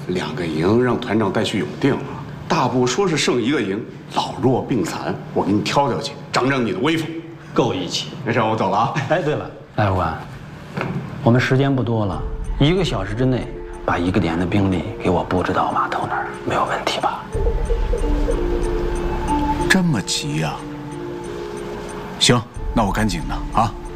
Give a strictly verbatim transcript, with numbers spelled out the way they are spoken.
两个营让团长带去永定啊。大部说是剩一个营，老弱病残，我给你挑挑去，长长你的威风。 够义气。 没事，我走了啊。 哎，对了，赖副官，我们时间不多了，一个小时之内把一个连的兵力给我布置到码头那儿，没有问题吧？ 这么急呀？行，那我赶紧的啊。